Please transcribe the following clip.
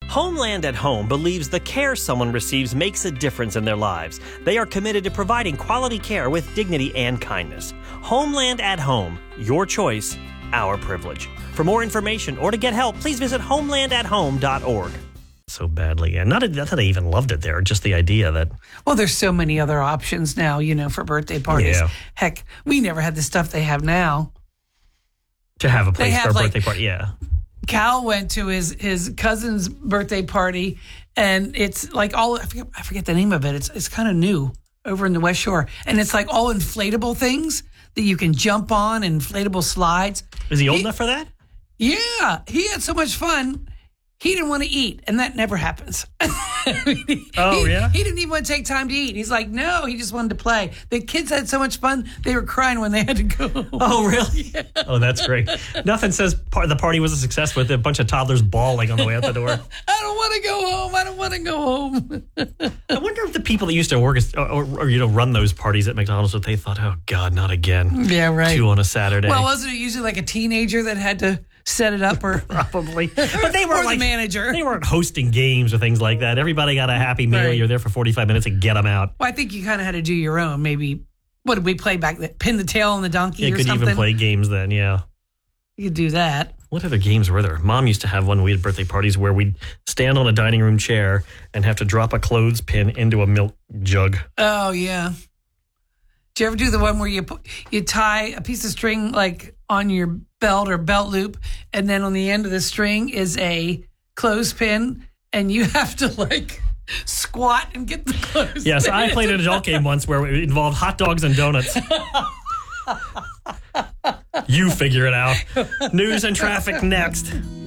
Homeland at Home believes the care someone receives makes a difference in their lives. They are committed to providing quality care with dignity and kindness. Homeland at Home, your choice, our privilege. For more information or to get help, please visit homelandathome.org. So badly, and not that I even loved it there, just the idea that... Well, there's so many other options now, for birthday parties. Yeah. Heck, we never had the stuff they have now. To have a place for a birthday party, yeah. Cal went to his cousin's birthday party, and it's like I forget the name of it. It's kind of new over in the West Shore, and it's like all inflatable things that you can jump on, inflatable slides. Is he old enough for that? Yeah, he had so much fun. He didn't want to eat, and that never happens. He didn't even want to take time to eat. He's like, no, he just wanted to play. The kids had so much fun, they were crying when they had to go. Oh, really? Yeah. Oh, that's great. Nothing says the party was a success with a bunch of toddlers bawling on the way out the door. I don't want to go home. I don't want to go home. I wonder if the people that used to work or run those parties at McDonald's, what they thought, oh, God, not again. Yeah, right. 2 on a Saturday. Well, wasn't it usually like a teenager that had to set it up or probably? But they weren't the manager. They weren't hosting games or things like that. Everybody got a happy meal. Right. You're there for 45 minutes and get them out. Well, I think you kind of had to do your own. Maybe, what did we play back then? Pin the tail on the donkey You or could something? even play games then, yeah. You could do that. What other games were there? Mom used to have one. We had birthday parties where we'd stand on a dining room chair and have to drop a clothespin into a milk jug. Oh, yeah. Did you ever do the one where you tie a piece of string like on your belt or belt loop, and then on the end of the string is a clothespin, and you have to like squat and get the clothespin? Yes, I played an adult game once where it involved hot dogs and donuts. You figure it out. News and traffic next.